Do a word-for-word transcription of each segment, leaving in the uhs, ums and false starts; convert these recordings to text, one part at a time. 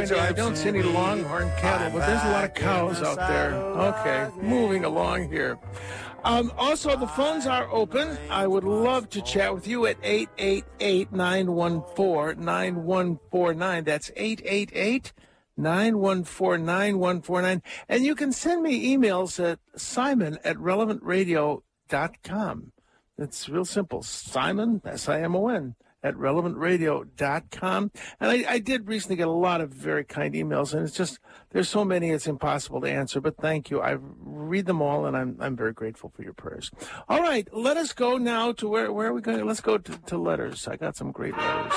find out. I don't see any longhorn cattle, but there's a lot of cows out there. Okay, moving along here. Um, also, the phones are open. I would love to chat with you at eight eight eight, nine one four, nine one four nine. That's eight eight eight, nine one four, nine one four nine. And you can send me emails at simon at relevant radio dot com. It's real simple. Simon, S I M O N, at relevant radio dot com. And I, I did recently get a lot of very kind emails, and it's just, there's so many it's impossible to answer, but thank you. I read them all, and I'm I'm very grateful for your prayers. All right, let us go now to where, where are we going? Let's go to, to letters. I got some great letters.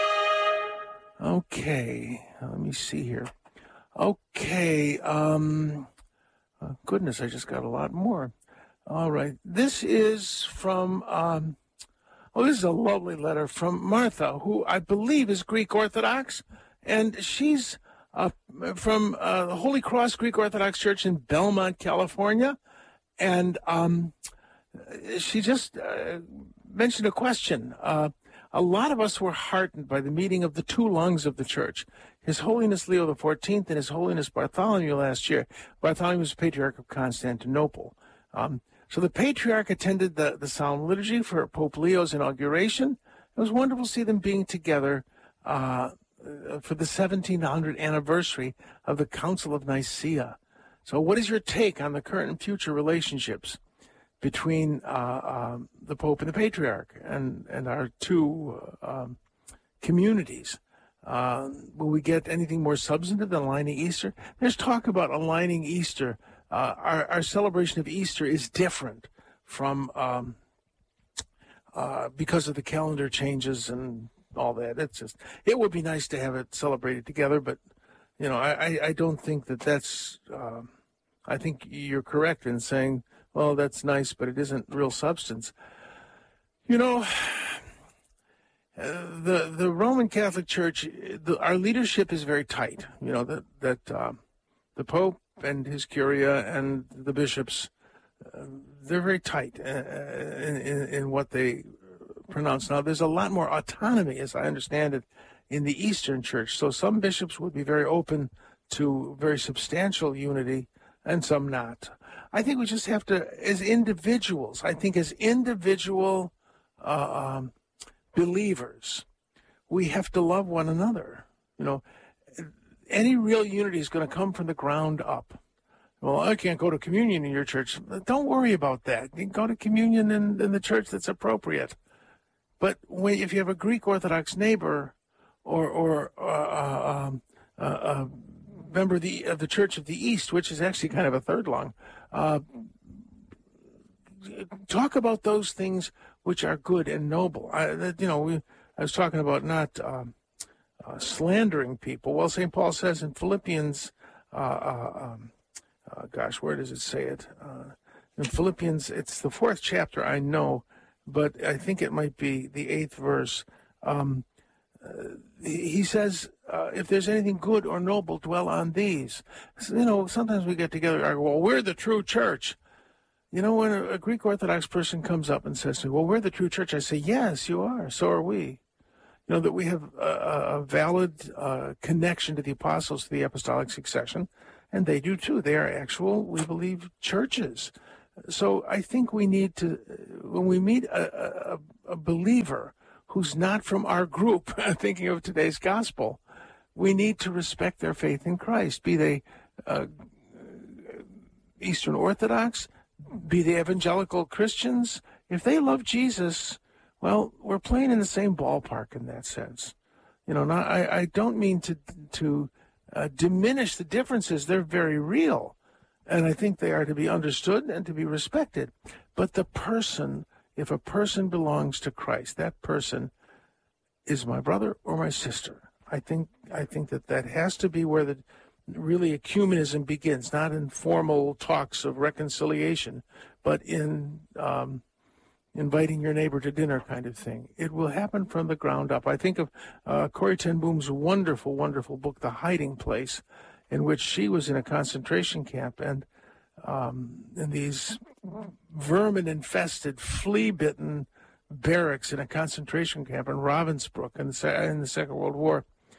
Okay, let me see here. Okay, um, oh goodness, I just got a lot more. All right, this is from... Um, Oh, this is a lovely letter from Martha, who I believe is Greek Orthodox, and she's uh, from uh, the Holy Cross Greek Orthodox Church in Belmont, California, and um, she just uh, mentioned a question. Uh, a lot of us were heartened by the meeting of the two lungs of the church, His Holiness Leo the fourteenth and His Holiness Bartholomew last year. Bartholomew was Patriarch of Constantinople. Um, So the Patriarch attended the, the solemn liturgy for Pope Leo's inauguration. It was wonderful to see them being together uh, for the seventeenth hundredth anniversary of the Council of Nicaea. So what is your take on the current and future relationships between uh, um, the Pope and the Patriarch and, and our two uh, um, communities? Uh, will we get anything more substantive than aligning Easter? There's talk about aligning Easter. Uh, our, our celebration of Easter is different from um, uh, because of the calendar changes and all that. It's just, it would be nice to have it celebrated together, but you know, I, I don't think that that's. Uh, I think you're correct in saying, well, that's nice, but it isn't real substance. You know, uh, the the Roman Catholic Church, the, our leadership is very tight. You know that that uh, the Pope and his curia and the bishops, uh, they're very tight uh, in, in, in what they pronounce. Now, there's a lot more autonomy, as I understand it, in the Eastern Church. So some bishops would be very open to very substantial unity, and some not. I think we just have to, as individuals, I think as individual uh, um, believers, we have to love one another. You know, any real unity is going to come from the ground up. Well, I can't go to communion in your church. Don't worry about that. You can go to communion in, in the church that's appropriate. But when, if you have a Greek Orthodox neighbor or or uh, um, uh, uh, member of the, of the Church of the East, which is actually kind of a third lung, uh, talk about those things which are good and noble. I, that, you know, we, I was talking about not... Um, Uh, slandering people. Well, Saint Paul says in Philippians, uh, uh, um, uh, gosh, where does it say it? Uh, in Philippians, it's the fourth chapter, I know, but I think it might be the eighth verse. Um, uh, he says, uh, if there's anything good or noble, dwell on these. So, you know, sometimes we get together and argue, well, we're the true church. You know, when a, a Greek Orthodox person comes up and says to me, well, we're the true church, I say, yes, you are. So are we. You know, that we have a, a valid uh, connection to the apostles, to the apostolic succession, and they do too. They are actual, we believe, churches. So I think we need to, when we meet a, a, a believer who's not from our group, thinking of today's gospel, we need to respect their faith in Christ, be they uh, Eastern Orthodox, be they evangelical Christians. If they love Jesus, well, we're playing in the same ballpark in that sense. You know, not, I, I don't mean to to uh, diminish the differences. They're very real, and I think they are to be understood and to be respected. But the person, if a person belongs to Christ, that person is my brother or my sister. I think I think that that has to be where the really ecumenism begins, not in formal talks of reconciliation, but in um, inviting your neighbor to dinner kind of thing. It will happen from the ground up. I think of uh, Corrie ten Boom's wonderful, wonderful book, The Hiding Place, in which she was in a concentration camp, and um, in these vermin-infested, flea-bitten barracks in a concentration camp in Ravensbrück in the, in the Second World War.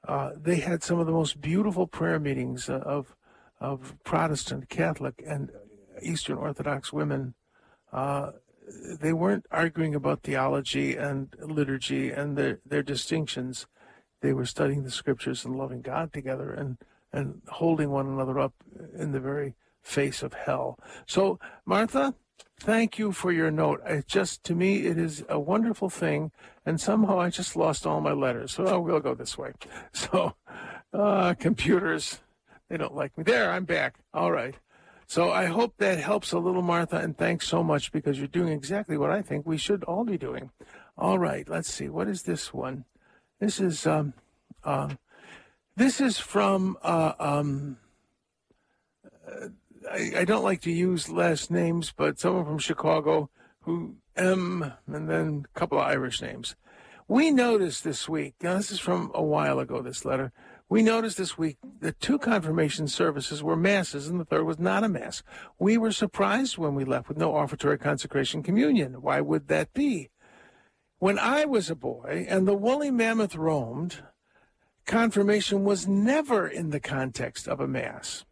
uh, they had some of the most beautiful prayer meetings uh, of of Protestant, Catholic, and Eastern Orthodox women. Uh, they weren't arguing about theology and liturgy and their, their distinctions. They were studying the scriptures and loving God together and, and holding one another up in the very face of hell. So, Martha, thank you for your note. It just, to me, it is a wonderful thing, and somehow I just lost all my letters. So oh, we'll go this way. So, uh, computers, they don't like me. There, I'm back. All right. So I hope that helps a little, Martha, and thanks so much, because you're doing exactly what I think we should all be doing. All right, let's see. What is this one? This is um, uh, this is from. Uh, um, uh, I, I don't like to use last names, but someone from Chicago who M, and then a couple of Irish names. We noticed this week. Now this is from a while ago. This letter. We noticed this week that two confirmation services were masses and the third was not a mass. We were surprised when we left with no offertory, consecration, communion. Why would that be? When I was a boy and the woolly mammoth roamed, confirmation was never in the context of a mass.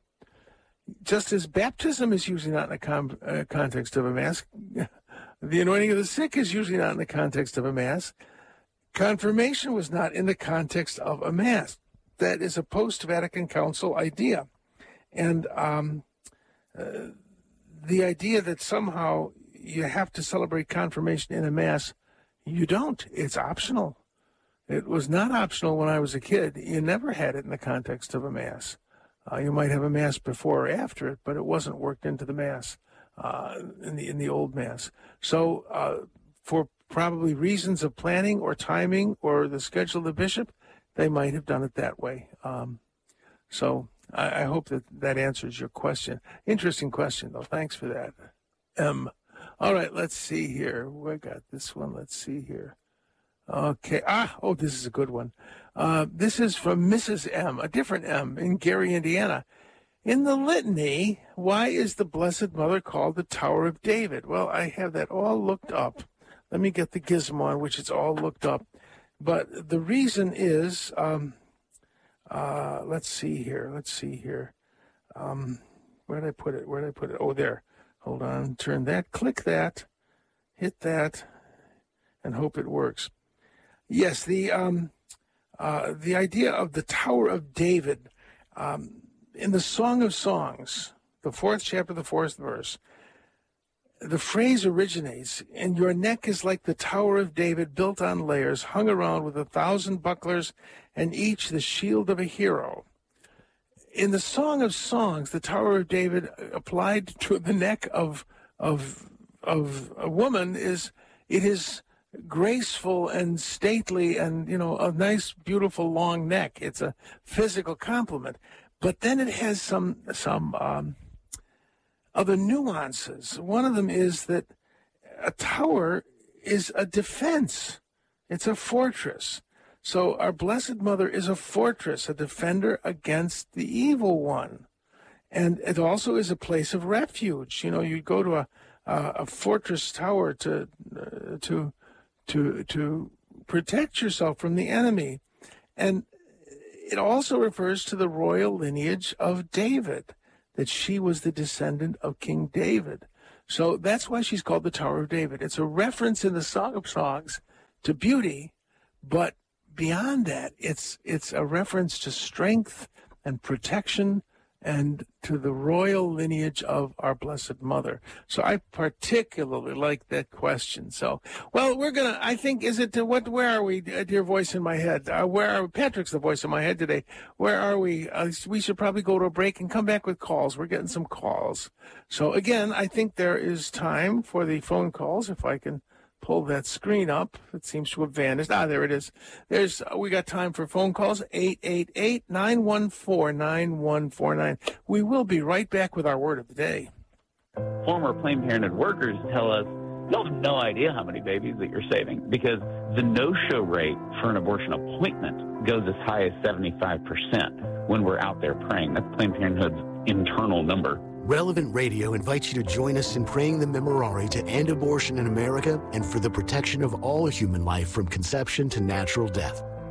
Just as baptism is usually not in the com- uh, context of a mass, the anointing of the sick is usually not in the context of a mass, confirmation was not in the context of a mass. That is a post-Vatican Council idea. And um, uh, the idea that somehow you have to celebrate confirmation in a mass, you don't. It's optional. It was not optional when I was a kid. You never had it in the context of a mass. Uh, you might have a mass before or after it, but it wasn't worked into the mass uh, in the in the old mass. So uh, for probably reasons of planning or timing or the schedule of the bishop, they might have done it that way. Um, so I, I hope that that answers your question. Interesting question, though. Thanks for that. M. All right, let's see here. We got this one. Let's see here. Okay. Ah, oh, this is a good one. Uh, this is from Missus M, a different M, in Gary, Indiana. In the litany, why is the Blessed Mother called the Tower of David? Well, I have that all looked up. Let me get the gizmo on which it's all looked up. But the reason is, um, uh, let's see here, let's see here. Um, where did I put it? Where did I put it? Oh, there. Hold on. Turn that, click that, hit that, and hope it works. Yes, the um, uh, the idea of the Tower of David, um, in the Song of Songs, the fourth chapter, the fourth verse, the phrase originates, and your neck is like the Tower of David built on layers, hung around with a thousand bucklers, and each the shield of a hero. In the Song of Songs, the Tower of David applied to the neck of of of a woman is it is graceful and stately and, you know, a nice, beautiful long neck. It's a physical compliment. But then it has some some um, other nuances. One of them is that a tower is a defense. It's a fortress. So our Blessed Mother is a fortress, a defender against the evil one. And it also is a place of refuge. You know, you go to a a, a fortress tower to uh, to to to protect yourself from the enemy. And it also refers to the royal lineage of David, that she was the descendant of King David. So that's why she's called the Tower of David. It's a reference in the Song of Songs to beauty, but beyond that, it's it's a reference to strength and protection and to the royal lineage of our Blessed Mother. So I particularly like that question. So, well, we're going to, I think, is it, to what, where are we, dear voice in my head? Uh, where are, Patrick's the voice in my head today. Where are we? Uh, we should probably go to a break and come back with calls. We're getting some calls. So again, I think there is time for the phone calls, if I can pull that screen up. It seems to have vanished. Ah, there it is. There's, we got time for phone calls, eight eight eight, nine one four, nine one four nine. We will be right back with our word of the day. Former Planned Parenthood workers tell us, you have no idea how many babies that you're saving, because the no-show rate for an abortion appointment goes as high as seventy-five percent when we're out there praying. That's Planned Parenthood's internal number. Relevant Radio invites you to join us in praying the Memorare to end abortion in America and for the protection of all human life from conception to natural death.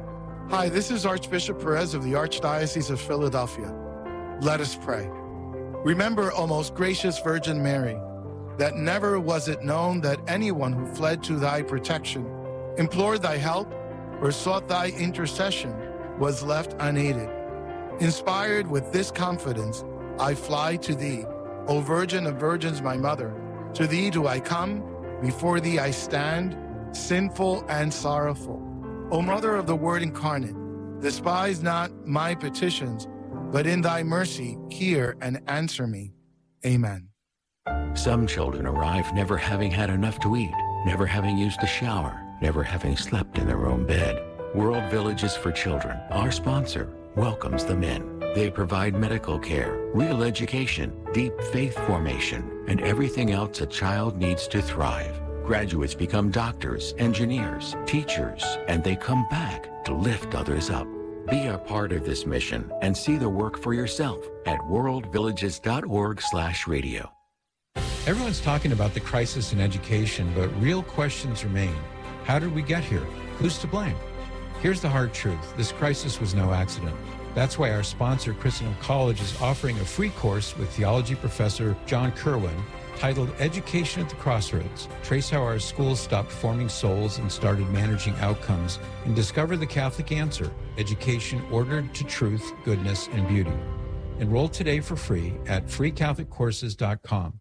Hi, this is Archbishop Perez of the Archdiocese of Philadelphia. Let us pray. Remember, O most gracious Virgin Mary, that never was it known that anyone who fled to thy protection, implored thy help, or sought thy intercession was left unaided. Inspired with this confidence, I fly to thee, O Virgin of Virgins, my mother. To thee do I come, before thee I stand, sinful and sorrowful. O Mother of the Word incarnate, despise not my petitions, but in thy mercy hear and answer me. Amen. Some children arrive never having had enough to eat, never having used a shower, never having slept in their own bed. World Villages for Children, our sponsor, welcomes them in. They provide medical care, real education, deep faith formation, and everything else a child needs to thrive. Graduates become doctors, engineers, teachers, and they come back to lift others up. Be a part of this mission and see the work for yourself at world villages dot org slash radio. Everyone's talking about the crisis in education, but real questions remain. How did we get here? Who's to blame? Here's the hard truth. This crisis was no accident. That's why our sponsor, Christendom College, is offering a free course with theology professor John Kerwin titled Education at the Crossroads. Trace how our schools stopped forming souls and started managing outcomes, and discover the Catholic answer, education ordered to truth, goodness, and beauty. Enroll today for free at free catholic courses dot com.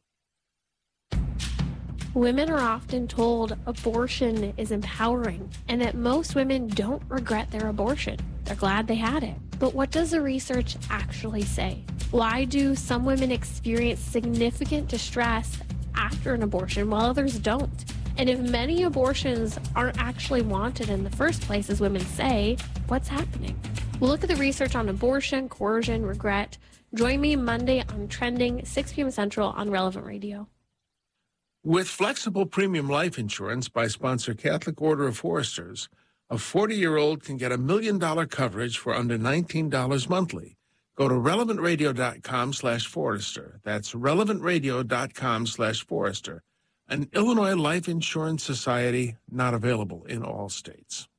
Women are often told abortion is empowering and that most women don't regret their abortion. They're glad they had it. But what does the research actually say? Why do some women experience significant distress after an abortion while others don't? And if many abortions aren't actually wanted in the first place, as women say, what's happening? We'll look at the research on abortion, coercion, regret. Join me Monday on Trending, six p.m. Central on Relevant Radio. With flexible premium life insurance by sponsor Catholic Order of Foresters, a forty-year-old can get a million-dollar coverage for under nineteen dollars monthly. Go to relevant radio dot com slash Forester. That's relevant radio dot com slash Forester. An Illinois Life Insurance Society, not available in all states.